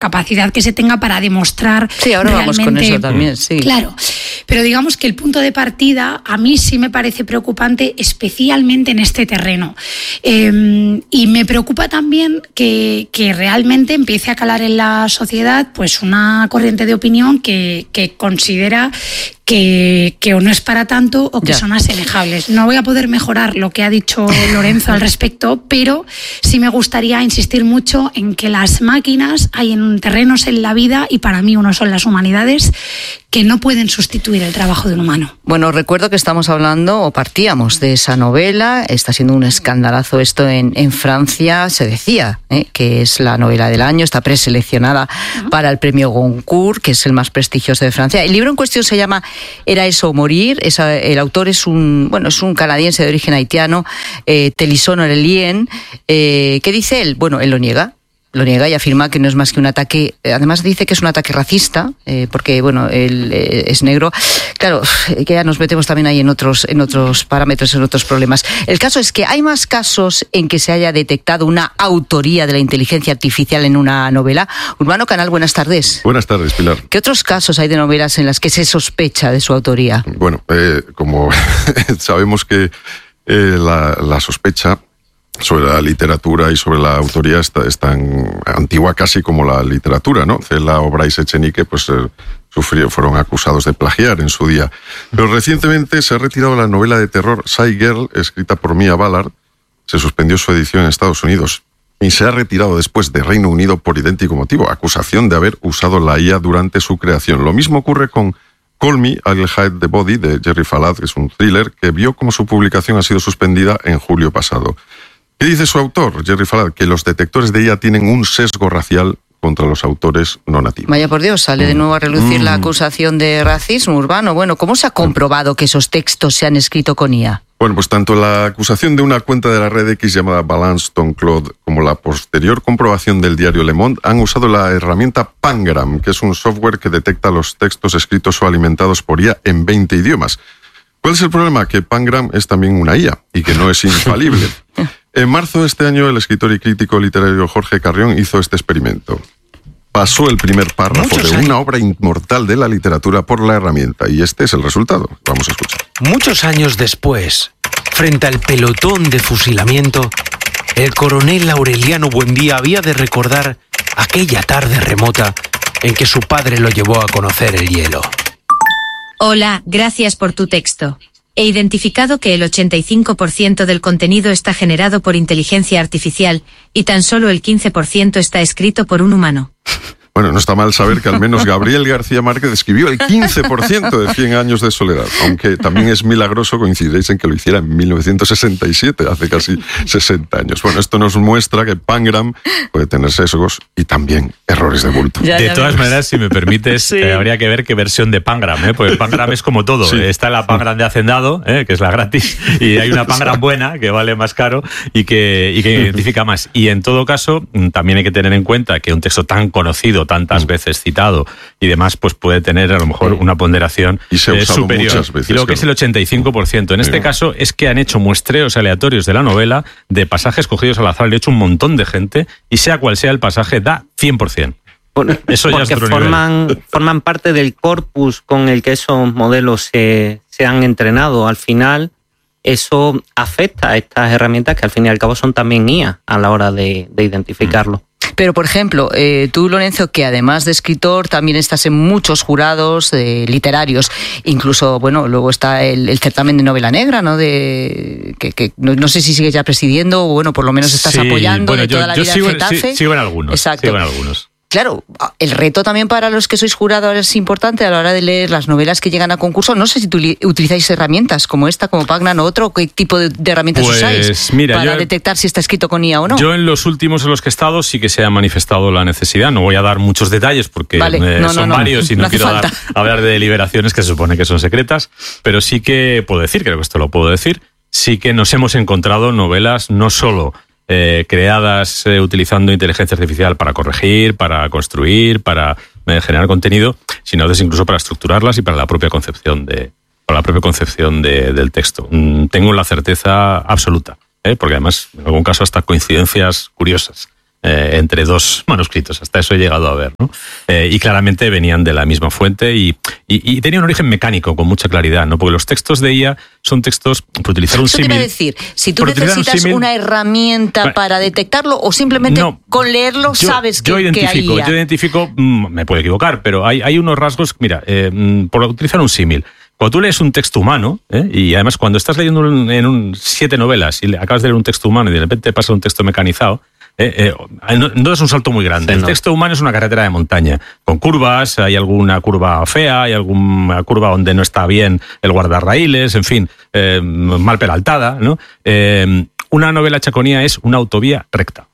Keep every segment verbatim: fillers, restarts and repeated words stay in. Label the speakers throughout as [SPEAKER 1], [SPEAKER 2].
[SPEAKER 1] capacidad que se tenga para demostrar
[SPEAKER 2] sí, ahora
[SPEAKER 1] realmente,
[SPEAKER 2] vamos con eso también, sí.
[SPEAKER 1] Claro, pero digamos que el punto de partida a mí sí me parece preocupante, especialmente en este terreno. Eh, y me preocupa también que, que realmente empiece a calar en la sociedad pues una corriente de opinión que, que considera que, que o no es para tanto o que ya. son asemejables. No voy a poder mejorar lo que ha dicho Lorenzo al respecto, pero sí me gustaría insistir mucho en que las máquinas hay en terrenos en la vida, y para mí uno son las humanidades, que no pueden sustituir el trabajo de un humano.
[SPEAKER 2] Bueno, recuerdo que estamos hablando, o partíamos de esa novela, está siendo un escandalazo esto en, en Francia, se decía ¿eh? que es la novela del año, está preseleccionada uh-huh. para el premio Goncourt, que es el más prestigioso de Francia. El libro en cuestión se llama Era eso o morir, Esa, el autor es un, bueno, es un canadiense de origen haitiano, eh, Télisson Aurélien. Eh, ¿Qué dice él? Bueno, él lo niega. Lo niega y afirma que no es más que un ataque, además dice que es un ataque racista, eh, porque bueno, él eh, es negro. Claro, que ya nos metemos también ahí en otros, en otros parámetros, en otros problemas. El caso es que hay más casos en que se haya detectado una autoría de la inteligencia artificial en una novela. Urbano Canal, buenas tardes.
[SPEAKER 3] Buenas tardes, Pilar.
[SPEAKER 2] ¿Qué otros casos hay de novelas en las que se sospecha de su autoría?
[SPEAKER 3] Bueno, eh, como sabemos que eh, la, la sospecha sobre la literatura y sobre la autoría está, es tan antigua casi como la literatura, ¿no? Cela o Bryce Echenique pues, eh, sufrieron, fueron acusados de plagiar en su día. Pero recientemente se ha retirado la novela de terror Shy Girl, escrita por Mia Ballard. Se suspendió su edición en Estados Unidos y se ha retirado después de Reino Unido por idéntico motivo, acusación de haber usado la I A durante su creación. Lo mismo ocurre con Call Me, I'll Hide the Body, de Jerry Falad, que es un thriller que vio cómo su publicación ha sido suspendida en julio pasado. ¿Qué dice su autor, Jerry Falad? Que los detectores de I A tienen un sesgo racial contra los autores no nativos.
[SPEAKER 2] Vaya por Dios, sale de nuevo a relucir mm. la acusación de racismo urbano. Bueno, ¿cómo se ha comprobado que esos textos se han escrito con I A?
[SPEAKER 3] Bueno, pues tanto la acusación de una cuenta de la red X llamada Balance Ton Claude como la posterior comprobación del diario Le Monde han usado la herramienta Pangram, que es un software que detecta los textos escritos o alimentados por I A en veinte idiomas. ¿Cuál es el problema? Que Pangram es también una I A y que no es infalible. En marzo de este año, el escritor y crítico literario Jorge Carrión hizo este experimento. Pasó el primer párrafo Muchos de una años. obra inmortal de la literatura por la herramienta, y este es el resultado. Vamos a escuchar.
[SPEAKER 4] Muchos años después, frente al pelotón de fusilamiento, el coronel Aureliano Buendía había de recordar aquella tarde remota en que su padre lo llevó a conocer el hielo.
[SPEAKER 5] Hola, gracias por tu texto. He identificado que el ochenta y cinco por ciento del contenido está generado por inteligencia artificial y tan solo el quince por ciento está escrito por un humano.
[SPEAKER 3] Bueno, no está mal saber que al menos Gabriel García Márquez escribió el quince por ciento de Cien años de soledad, aunque también es milagroso, coincidiréis en que lo hiciera en mil novecientos sesenta y siete, hace casi sesenta años. Bueno, esto nos muestra que Pangram puede tener sesgos y también errores de bulto.
[SPEAKER 6] Ya, ya de todas ves. maneras, si me permites, sí. eh, habría que ver qué versión de Pangram, ¿eh? Porque Pangram es como todo. Sí. Está la Pangram de Hacendado, ¿eh? que es la gratis, y hay una Pangram buena, que vale más caro y que, y que identifica más. Y en todo caso, también hay que tener en cuenta que un texto tan conocido, tantas mm. veces citado y demás, pues puede tener a lo mejor una ponderación
[SPEAKER 3] y se ha usado
[SPEAKER 6] eh, superior.
[SPEAKER 3] Muchas veces,
[SPEAKER 6] y lo que
[SPEAKER 3] claro.
[SPEAKER 6] es el ochenta y cinco por ciento. En sí. este caso es que han hecho muestreos aleatorios de la novela, de pasajes cogidos al azar, le ha hecho un montón de gente, y sea cual sea el pasaje, da cien por ciento.
[SPEAKER 7] Bueno, Eso ya porque es forman, forman parte del corpus con el que esos modelos se, se han entrenado. Al final, eso afecta a estas herramientas que al fin y al cabo son también I A a la hora de, de identificarlo.
[SPEAKER 2] Pero, por ejemplo, eh, tú, Lorenzo, que además de escritor también estás en muchos jurados eh, literarios, incluso, bueno, luego está el, el certamen de novela negra, ¿no? De que, que no, no sé si sigues ya presidiendo o, bueno, por lo menos estás sí, apoyando
[SPEAKER 6] bueno,
[SPEAKER 2] de
[SPEAKER 6] yo,
[SPEAKER 2] toda la
[SPEAKER 6] yo
[SPEAKER 2] vida
[SPEAKER 6] sigo,
[SPEAKER 2] en Getafe.
[SPEAKER 6] Sí, sigo en algunos.
[SPEAKER 2] Exacto.
[SPEAKER 6] Sigo en algunos.
[SPEAKER 2] Claro, el reto también para los que sois jurados es importante a la hora de leer las novelas que llegan a concurso. No sé si tú utilizáis herramientas como esta, como Pangram o otro, ¿qué tipo de, de herramientas
[SPEAKER 6] pues,
[SPEAKER 2] usáis
[SPEAKER 6] mira,
[SPEAKER 2] para
[SPEAKER 6] yo,
[SPEAKER 2] detectar si está escrito con I A o no?
[SPEAKER 6] Yo en los últimos en los que he estado sí que se ha manifestado la necesidad. No voy a dar muchos detalles porque
[SPEAKER 2] vale,
[SPEAKER 6] eh,
[SPEAKER 2] no,
[SPEAKER 6] son
[SPEAKER 2] no, no,
[SPEAKER 6] varios y no,
[SPEAKER 2] no
[SPEAKER 6] quiero
[SPEAKER 2] dar,
[SPEAKER 6] hablar de deliberaciones que se supone que son secretas, pero sí que puedo decir, creo que esto lo puedo decir, sí que nos hemos encontrado novelas no solo Eh, creadas eh, utilizando inteligencia artificial para corregir, para construir, para eh, generar contenido, sino a veces incluso para estructurarlas y para la propia concepción de, para la propia concepción de, del texto. Mm, tengo la certeza absoluta, ¿eh? porque además en algún caso hasta coincidencias curiosas eh, entre dos manuscritos. Hasta eso he llegado a ver, ¿no? Eh, y claramente venían de la misma fuente y, y, y tenía un origen mecánico con mucha claridad, ¿no? Porque los textos de I A son textos, por utilizar un símil...
[SPEAKER 2] Eso te iba a decir, si tú necesitas un símil, una herramienta para detectarlo o simplemente no, con leerlo yo, sabes que,
[SPEAKER 6] yo identifico,
[SPEAKER 2] que hay I A.
[SPEAKER 6] Yo identifico, me puedo equivocar, pero hay, hay unos rasgos, mira, eh, por utilizar un símil, cuando tú lees un texto humano, ¿eh? y además cuando estás leyendo un, en un, siete novelas y acabas de leer un texto humano y de repente pasa un texto mecanizado, eh, eh, no, no es un salto muy grande. Sí, no. El texto humano es una carretera de montaña, con curvas, hay alguna curva fea, hay alguna curva donde no está bien el guardarraíles, en fin, eh, mal peraltada, ¿no? Eh, una novela chaconía es una autovía recta.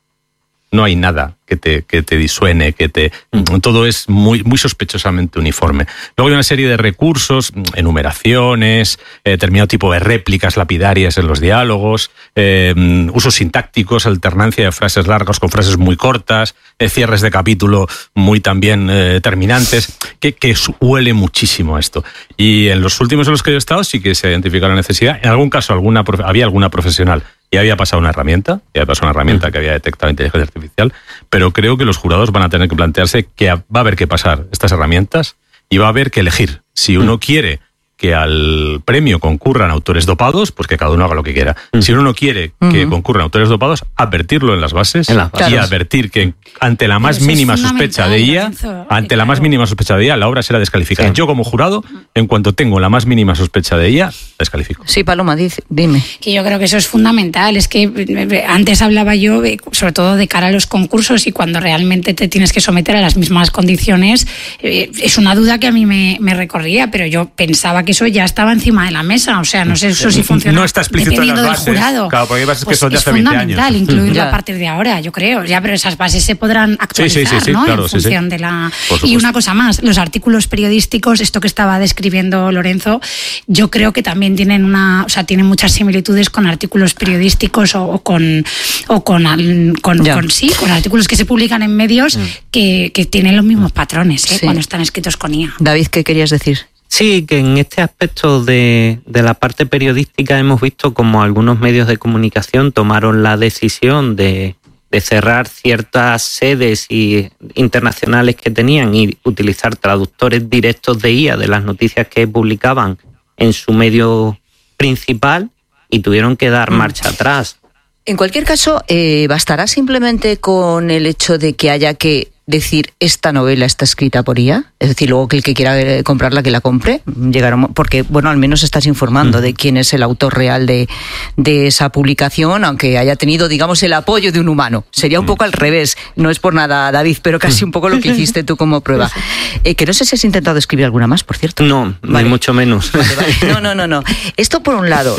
[SPEAKER 6] No hay nada que te, que te disuene, que te... Todo es muy, muy sospechosamente uniforme. Luego hay una serie de recursos, enumeraciones, eh, determinado tipo de réplicas lapidarias en los diálogos, eh, usos sintácticos, alternancia de frases largas con frases muy cortas, eh, cierres de capítulo muy también eh, terminantes, que, que huele muchísimo a esto. Y en los últimos en los que yo he estado sí que se ha identificado la necesidad. En algún caso alguna había alguna profesional. Ya había pasado una herramienta, ya había pasado una herramienta que había detectado inteligencia artificial, pero creo que los jurados van a tener que plantearse que va a haber que pasar estas herramientas y va a haber que elegir. Si uno quiere que al premio concurran autores dopados, pues que cada uno haga lo que quiera. Mm. Si uno no quiere que uh-huh. concurran autores dopados, advertirlo en las bases, en las bases. Y advertir que ante la más mínima sospecha de I A, Lorenzo, ante claro. la más mínima sospecha de I A, la obra será descalificada. Sí. Yo como jurado, en cuanto tengo la más mínima sospecha de I A, descalifico.
[SPEAKER 2] Sí, Paloma, dice, dime.
[SPEAKER 1] Que yo creo que eso es fundamental. Es que antes hablaba yo, sobre todo de cara a los concursos, y cuando realmente te tienes que someter a las mismas condiciones, eh, es una duda que a mí me, me recorría, pero yo pensaba que eso ya estaba encima de la mesa, o sea, no sé eso si funciona.
[SPEAKER 6] No está explícito en las bases. Del jurado. Claro, porque hay bases pues que son de hace veinte años. Es fundamental incluirlo
[SPEAKER 2] ya.
[SPEAKER 1] a partir de ahora, yo creo. Ya, pero esas bases se podrán actualizar,
[SPEAKER 6] sí, sí, sí, sí,
[SPEAKER 1] ¿no?
[SPEAKER 6] Claro,
[SPEAKER 1] en función
[SPEAKER 6] sí, sí.
[SPEAKER 1] de la. Y una cosa más, los artículos periodísticos, esto que estaba describiendo Lorenzo, yo creo que también tienen una, o sea, tienen muchas similitudes con artículos periodísticos o, o con, o con, con, con sí, con artículos que se publican en medios mm. que, que tienen los mismos patrones, ¿eh? Sí. Cuando están escritos con I A.
[SPEAKER 2] David, ¿qué querías decir?
[SPEAKER 7] Sí, que en este aspecto de, de la parte periodística hemos visto como algunos medios de comunicación tomaron la decisión de, de cerrar ciertas sedes y internacionales que tenían y utilizar traductores directos de I A de las noticias que publicaban en su medio principal y tuvieron que dar marcha atrás.
[SPEAKER 2] En cualquier caso, eh, ¿bastará simplemente con el hecho de que haya que decir esta novela está escrita por I A? Es decir, luego que el que quiera comprarla, que la compre. Llegaron, porque, bueno, al menos estás informando mm. de quién es el autor real de, de esa publicación, aunque haya tenido, digamos, el apoyo de un humano. Sería un poco al revés. No es por nada, David, pero casi un poco lo que hiciste tú como prueba. Eh, que no sé si has intentado escribir alguna más, por cierto.
[SPEAKER 7] No, vale. Ni mucho menos.
[SPEAKER 2] Vale, vale. No, no, no, no. Esto por un lado.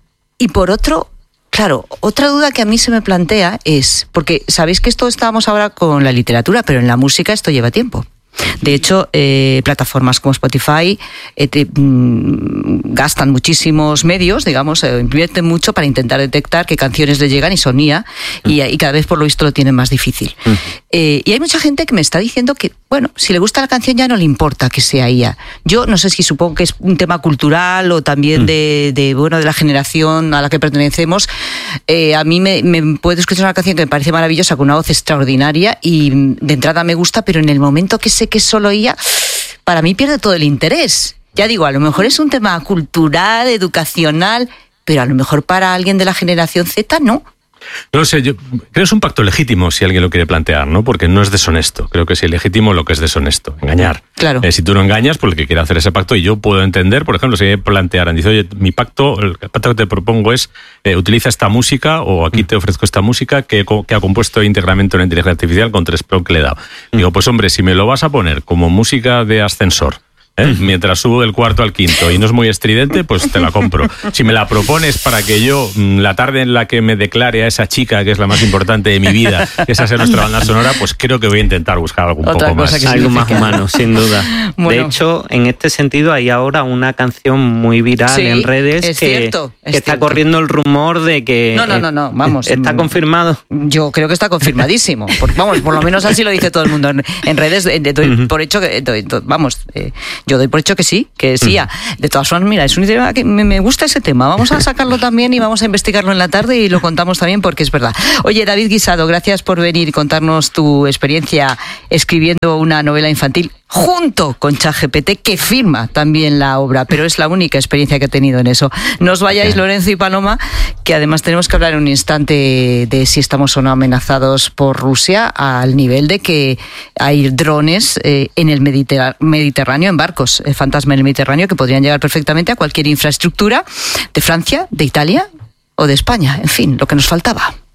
[SPEAKER 2] Y por otro... Claro, otra duda que a mí se me plantea es, porque sabéis que esto estábamos ahora con la literatura, pero en la música esto lleva tiempo. De hecho, eh, plataformas como Spotify eh, te, mmm, gastan muchísimos medios, digamos, eh, invierten mucho para intentar detectar qué canciones le llegan y son I A, y, y cada vez por lo visto lo tienen más difícil. Uh-huh. Eh, y hay mucha gente que me está diciendo que, bueno, si le gusta la canción ya no le importa que sea I A. Yo no sé si supongo que es un tema cultural o también uh-huh. de, de, bueno, de la generación a la que pertenecemos. Eh, a mí me, me puedo escuchar una canción que me parece maravillosa, con una voz extraordinaria, y de entrada me gusta, pero en el momento que sé que es solo I A, para mí pierde todo el interés. Ya digo, a lo mejor es un tema cultural, educacional, pero a lo mejor para alguien de la generación Z no.
[SPEAKER 6] No lo sé, yo creo que es un pacto legítimo si alguien lo quiere plantear, ¿no? Porque no es deshonesto. Creo que es ilegítimo lo que es deshonesto, engañar.
[SPEAKER 2] Claro.
[SPEAKER 6] Eh, si tú no engañas, pues el que quiere hacer ese pacto, y yo puedo entender, por ejemplo, si plantearan, dice, oye, mi pacto, el pacto que te propongo es, eh, utiliza esta música, o aquí te ofrezco esta música que, que ha compuesto íntegramente una inteligencia artificial con tres prompts que le he dado. Digo, pues hombre, si me lo vas a poner como música de ascensor, ¿eh? Mientras subo del cuarto al quinto y no es muy estridente, pues te la compro. Si me la propones para que yo, la tarde en la que me declare a esa chica que es la más importante de mi vida, que esa sea nuestra banda sonora, pues creo que voy a intentar buscar algo un
[SPEAKER 7] Otra
[SPEAKER 6] poco más.
[SPEAKER 7] Algo más humano, sin duda. Bueno. De hecho, en este sentido hay ahora una canción muy viral sí, en redes
[SPEAKER 2] es
[SPEAKER 7] que,
[SPEAKER 2] cierto, es
[SPEAKER 7] que está
[SPEAKER 2] cierto.
[SPEAKER 7] corriendo el rumor de que...
[SPEAKER 2] No, no, no, no, vamos.
[SPEAKER 7] ¿Está confirmado?
[SPEAKER 2] Yo creo que está confirmadísimo. Porque, vamos, por lo menos así lo dice todo el mundo en, en redes. De, de, de, por hecho, que, de, de, vamos, eh, Yo doy por hecho que sí, que sí. Mm. De todas formas, mira, es un idioma que me, me gusta ese tema. Vamos a sacarlo también y vamos a investigarlo en la tarde y lo contamos también porque es verdad. Oye, David Guisado, gracias por venir y contarnos tu experiencia escribiendo una novela infantil junto con ChatGPT, que firma también la obra, pero es la única experiencia que he tenido en eso. No os vayáis, Lorenzo y Paloma, que además tenemos que hablar en un instante de si estamos o no amenazados por Rusia, al nivel de que hay drones eh, en el Mediterráneo, Mediterráneo, en barcos eh, fantasma en el Mediterráneo, que podrían llegar perfectamente a cualquier infraestructura de Francia, de Italia o de España. En fin, lo que nos faltaba.